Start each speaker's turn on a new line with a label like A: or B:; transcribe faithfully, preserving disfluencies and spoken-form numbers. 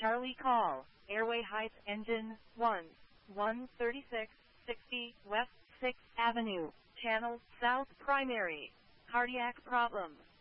A: Charlie call, airway height engine, one, one thirty-six, sixty, West sixth Avenue, channel, south primary, cardiac problem.